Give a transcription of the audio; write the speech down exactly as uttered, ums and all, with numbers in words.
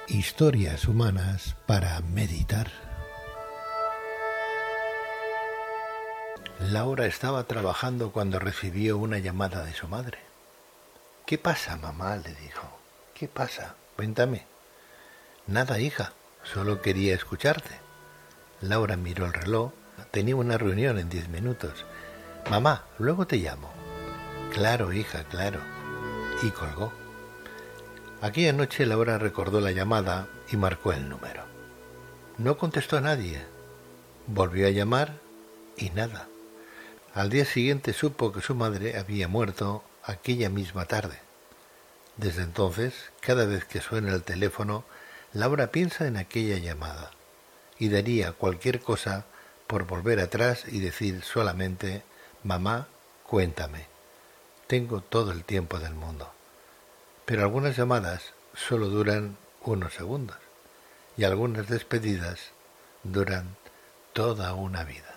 Historias humanas para meditar. Laura estaba trabajando cuando recibió una llamada de su madre. «¿Qué pasa, mamá?», le dijo. «¿Qué pasa? Cuéntame». «Nada, hija, solo quería escucharte». Laura miró el reloj. Tenía una reunión en diez minutos. «Mamá, luego te llamo». «Claro, hija, claro». Y colgó. Aquella noche Laura recordó la llamada y marcó el número. No contestó nadie. Volvió a llamar y nada. Al día siguiente supo que su madre había muerto aquella misma tarde. Desde entonces, cada vez que suena el teléfono, Laura piensa en aquella llamada y daría cualquier cosa por volver atrás y decir solamente: «Mamá, cuéntame. Tengo todo el tiempo del mundo». Pero algunas llamadas solo duran unos segundos y algunas despedidas duran toda una vida.